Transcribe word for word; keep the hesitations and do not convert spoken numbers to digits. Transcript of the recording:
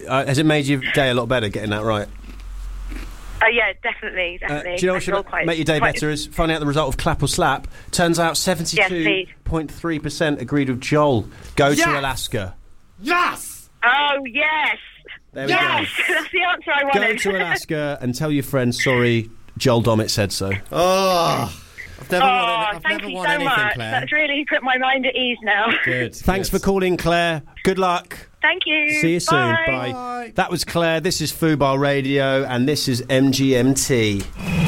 uh, has it made your day a lot better getting that right? Oh, yeah, definitely, definitely. Uh, do you know what should quite, make your day quite... better is finding out the result of Clap or Slap. Turns out seventy-two point three percent agreed with Joel. Go yes! to Alaska. Yes! Oh, yes! There we yes! go. That's the answer I wanted. Go to Alaska and tell your friends, sorry, Joel Dommett said so. Oh... I've never oh, won, I've thank never you won so anything, much. Claire. That's really put my mind at ease now. Good. Thanks good. for calling, Claire. Good luck. Thank you. See you soon. Bye. Bye. Bye. That was Claire. This is Fubar Radio, and this is M G M T.